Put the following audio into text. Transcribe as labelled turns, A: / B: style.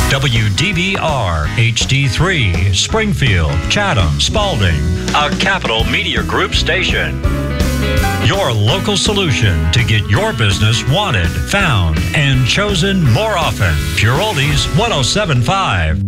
A: WDBR HD3, Springfield, Chatham, Spalding, a Capital Media Group station. Your local solution to get your business wanted, found, and chosen more often. Pure Oldies 107.5.